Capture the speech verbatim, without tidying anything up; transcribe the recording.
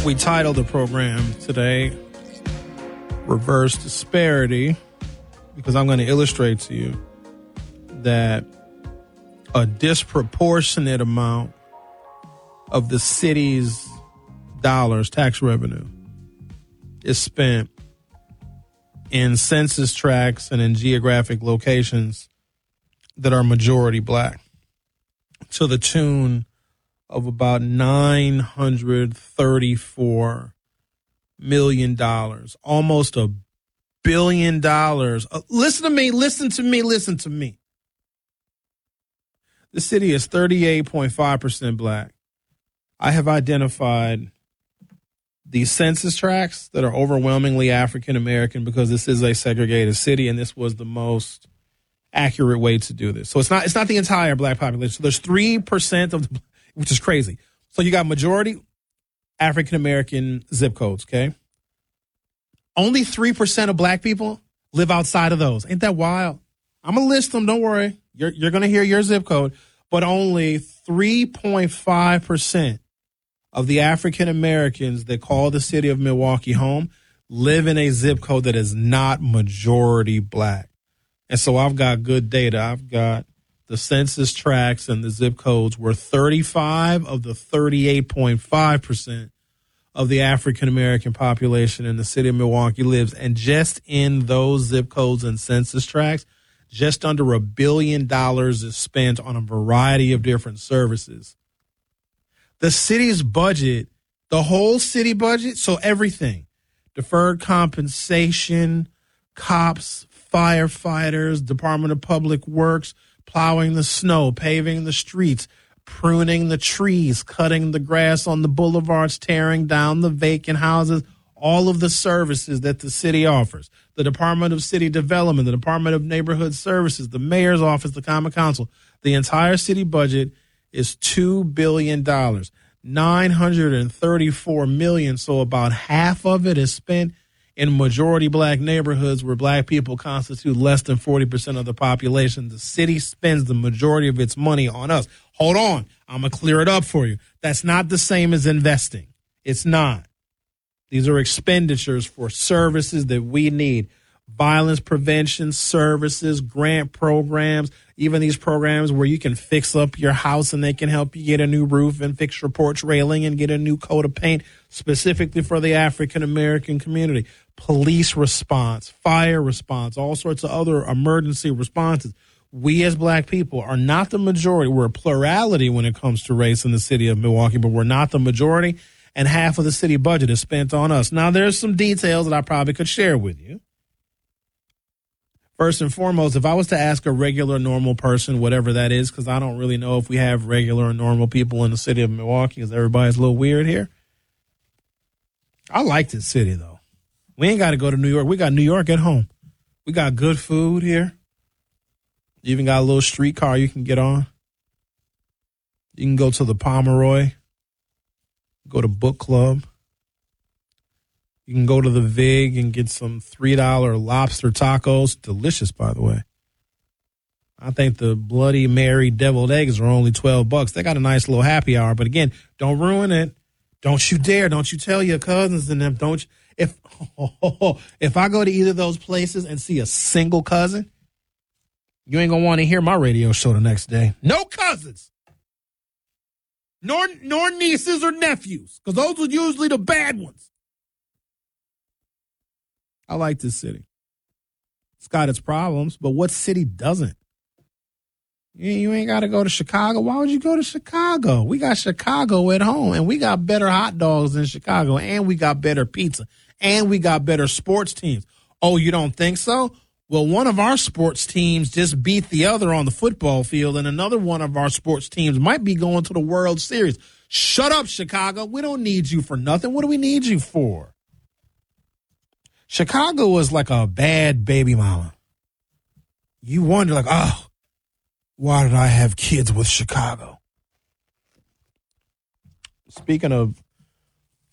We titled the program today, Reverse Disparity, because I'm going to illustrate to you that a disproportionate amount of the city's dollars, tax revenue, is spent in census tracts and in geographic locations that are majority black, to the tune of about nine hundred thirty-four million dollars, almost a billion dollars. Uh, listen to me, listen to me, listen to me. The city is thirty-eight point five percent black. I have identified the census tracts that are overwhelmingly African American because this is a segregated city, and this was the most accurate way to do this. So it's not it's not the entire black population. So there's three percent of the, which is crazy. So you got majority African American zip codes, okay? Only three percent of black people live outside of those. Ain't that wild? I'm going to list them, don't worry. You're you're going to hear your zip code, but only three point five percent of the African Americans that call the city of Milwaukee home live in a zip code that is not majority black. And so I've got good data. I've got the census tracts and the zip codes where thirty-five of the thirty-eight point five percent of the African American population in the city of Milwaukee lives. And just in those zip codes and census tracts, just under a billion dollars is spent on a variety of different services. The city's budget, the whole city budget, so everything, deferred compensation, cops, firefighters, Department of Public Works, plowing the snow, paving the streets, pruning the trees, cutting the grass on the boulevards, tearing down the vacant houses, all of the services that the city offers. The Department of City Development, the Department of Neighborhood Services, the mayor's office, the common council. The entire city budget is two billion dollars, nine hundred thirty-four million dollars. So about half of it is spent in majority black neighborhoods where black people constitute less than forty percent of the population. The city spends the majority of its money on us. Hold on. I'm going to clear it up for you. That's not the same as investing. It's not. These are expenditures for services that we need. Violence prevention services, grant programs, even these programs where you can fix up your house and they can help you get a new roof and fix your porch railing and get a new coat of paint specifically for the African American community. Police response, fire response, all sorts of other emergency responses. We as black people are not the majority. We're a plurality when it comes to race in the city of Milwaukee, but we're not the majority, and half of the city budget is spent on us. Now, there's some details that I probably could share with you. First and foremost, if I was to ask a regular, normal person, whatever that is, because I don't really know if we have regular and normal people in the city of Milwaukee, because everybody's a little weird here. I like this city, though. We ain't got to go to New York. We got New York at home. We got good food here. You even got a little streetcar you can get on. You can go to the Pomeroy, go to book club. You can go to the Vig and get some three dollar lobster tacos. Delicious, by the way. I think the Bloody Mary deviled eggs are only twelve bucks. They got a nice little happy hour. But again, don't ruin it. Don't you dare. Don't you tell your cousins and them. Don't you, if, oh, if I go to either of those places and see a single cousin, you ain't going to want to hear my radio show the next day. No cousins. Nor, nor nieces or nephews, because those are usually the bad ones. I like this city. It's got its problems, but what city doesn't? You, you ain't got to go to Chicago. Why would you go to Chicago? We got Chicago at home, and we got better hot dogs than Chicago, and we got better pizza, and we got better sports teams. Oh, you don't think so? Well, one of our sports teams just beat the other on the football field, and another one of our sports teams might be going to the World Series. Shut up, Chicago. We don't need you for nothing. What do we need you for? Chicago was like a bad baby mama. You wonder, like, oh, why did I have kids with Chicago? Speaking of